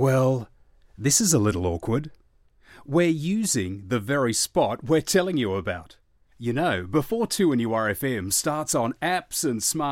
Well, this is a little awkward. We're using the very spot we're telling you about. You know, before 2NURFM starts on apps and smart